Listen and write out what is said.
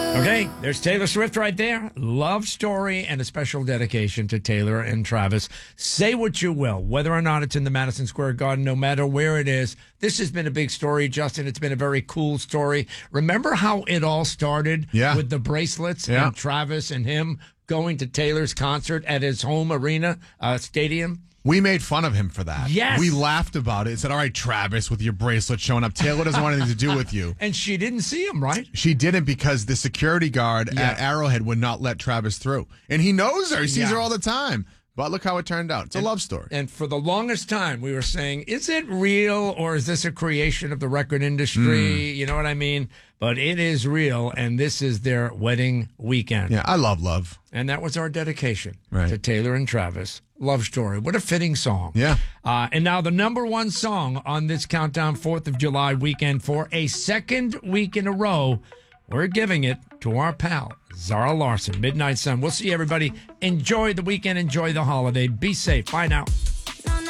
Okay, there's Taylor Swift right there. Love story and a special dedication to Taylor and Travis. Say what you will, whether or not it's in the Madison Square Garden, no matter where it is. This has been a big story, Justin. It's been a very cool story. Remember how it all started with the bracelets and Travis and him going to Taylor's concert at his home arena, stadium? We made fun of him for that. Yes. We laughed about it. Said, all right, Travis, with your bracelet showing up. Taylor doesn't want anything to do with you. And she didn't see him, right? She didn't because the security guard at Arrowhead would not let Travis through. And he knows her. He sees her all the time. But look how it turned out. It's a love story. And for the longest time, we were saying, is it real or is this a creation of the record industry? You know what I mean? But it is real, and this is their wedding weekend. Yeah, I love love. And that was our dedication to Taylor and Travis. Love story. What a fitting song. Yeah. And now the number one song on this Countdown 4th of July weekend for a second week in a row, we're giving it to our pal, Zara Larsson, Midnight Sun. We'll see everybody. Enjoy the weekend. Enjoy the holiday. Be safe. Bye now.